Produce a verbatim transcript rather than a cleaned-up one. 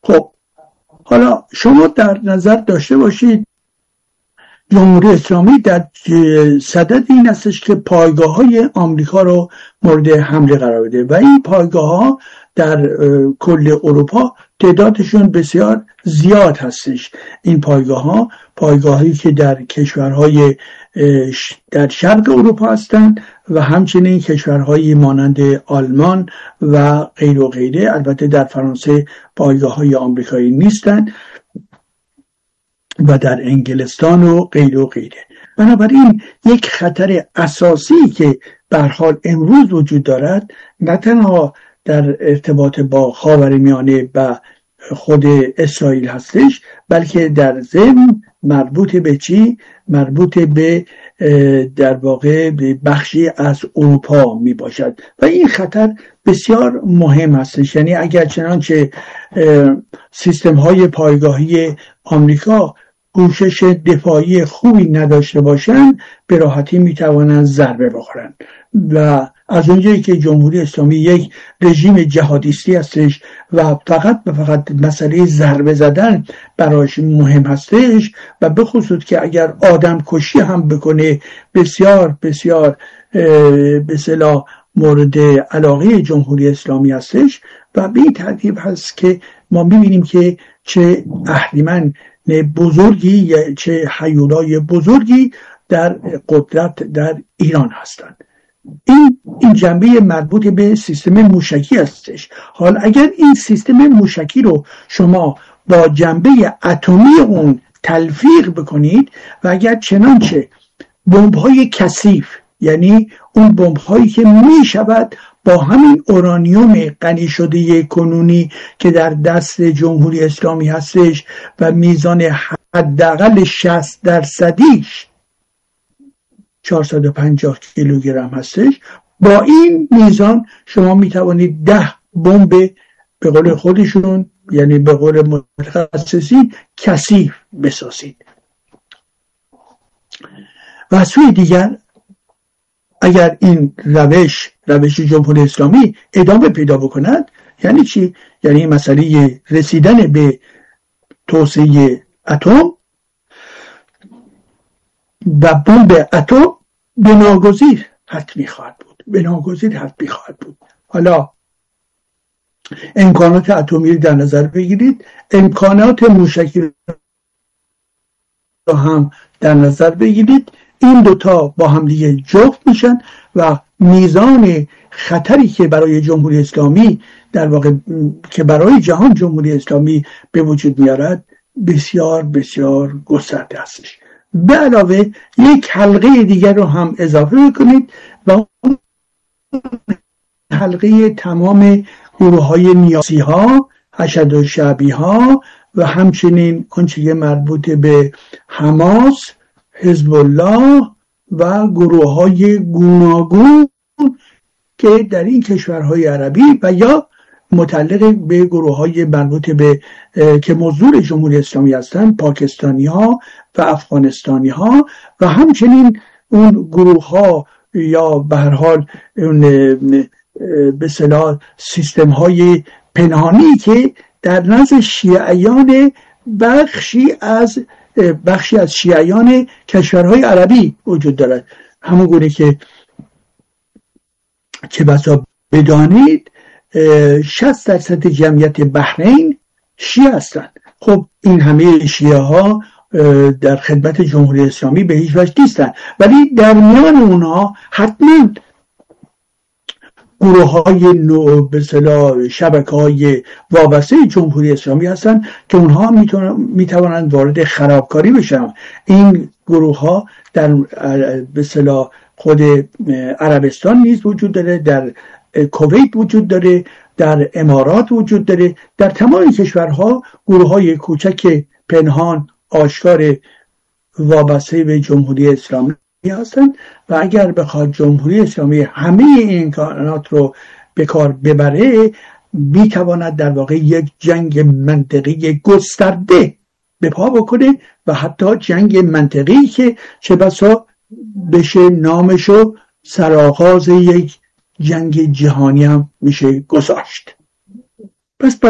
خب حالا شما در نظر داشته باشید جمهوری اسلامی در صدد این استش که پایگاه های آمریکا رو مورد حمله قرار بده و این پایگاه ها در کل اروپا تعدادشون بسیار زیاد هستش. این پایگاه ها پایگاهی که در کشورهای در شرق اروپا هستند و همچنین کشورهای مانند آلمان و غیر و غیره. البته در فرانسه پایگاه های آمریکایی نیستند و در انگلستان و غیر و غیره. بنابراین یک خطر اساسی که به هر حال امروز وجود دارد نه تنها در ارتباط با خاورمیانه و خود اسرائیل هستش، بلکه در ضمن مربوط به چی؟ مربوط به در واقع بخشی از اروپا می باشد و این خطر بسیار مهم هستش. یعنی اگر چنانچه سیستم های پایگاهی آمریکا کوشش دفاعی خوبی نداشته باشند به راحتی می توانند ضربه بخورند و از اونجایی که جمهوری اسلامی یک رژیم جهادیستی هستش و فقط و فقط مسئله ضربه زدن برایش مهم هستش و به خصوص که اگر آدم کشی هم بکنه بسیار بسیار به اصطلاح مورد علاقه جمهوری اسلامی هستش و به این ترتیب هست که ما میبینیم که چه اهریمن بزرگی یا چه هیولای بزرگی در قدرت در ایران هستند. این این جنبه مربوط به سیستم موشکی هستش. حال اگر این سیستم موشکی رو شما با جنبه اتمی اون تلفیق بکنید و اگر چنانچه بمب‌های کثیف، یعنی اون بمب‌هایی که می شود با همین اورانیوم غنی شده کنونی که در دست جمهوری اسلامی هستش و میزان حداقل شصت درصدیش چهارصد و پنجاه کیلوگرم هستش، با این میزان شما می توانید ده بمب به قول خودشون، یعنی به قول متخصصین، کثیف بسازید. و از سوی دیگر اگر این روش روش جمهوری اسلامی ادامه پیدا بکند، یعنی چی؟ یعنی مسئله رسیدن به توسعه اتم و بمب اتم بناگزیر حتمی خواهد بود بناگزیر حتمی خواهد بود. حالا امکانات اتمی در نظر بگیرید، امکانات موشکی رو هم در نظر بگیرید، این دوتا با هم دیگه جفت میشن و میزان خطری که برای جمهوری اسلامی در واقع که برای جهان جمهوری اسلامی به وجود میارد بسیار بسیار گسترده هستش. به علاوه یک حلقه دیگر رو هم اضافه کنید و اون حلقه تمام گروه های نیازی ها، حشد و شعبی ها و همچنین آنچه که مربوط به حماس، حزب الله و گروه های گوناگون که در این کشورهای عربی و یا متعلق به گروه های مربوط به که مزدور جمهوری اسلامی هستند، پاکستانی ها و افغانستانی ها و همچنین اون گروه ها یا به هر حال اون به اصطلاح سیستم های پنهانی که در نزد شیعیان بخشی از بخشی از شیعیان کشورهای عربی وجود دارد. همون گونه که چه بسا بدانید شصت درصد جمعیت بحرین شیعه هستند. خب این همه شیعه ها در خدمت جمهوری اسلامی به هیچ وجه نیستند، ولی در میان اونها حتما گروه های نو به اصطلاح شبکه های وابسته جمهوری اسلامی هستند که اونها می توانند وارد خرابکاری بشن. این گروه ها در به اصطلاح خود عربستان نیز وجود داره، در کویت وجود داره، در امارات وجود داره، در تمام کشورها گروه های کوچک پنهان آشکار وابسته به جمهوری اسلامی هستند و اگر بخواد جمهوری اسلامی همه این امکانات رو به کار ببره میتواند در واقع یک جنگ منطقی گسترده به پا بکنه و حتی جنگ منطقی که چه بسا بشه نامشو سرآغاز یک جنگ جهانی هم میشه گذاشت. پس